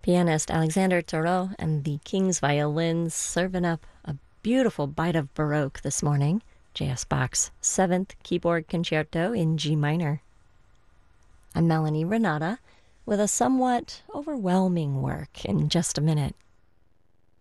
Pianist Alexander Thoreau and the King's Violins serving up a beautiful bite of Baroque this morning. J.S. Bach's 7th Keyboard Concerto in G minor. I'm Melanie Renata with a somewhat overwhelming work in just a minute.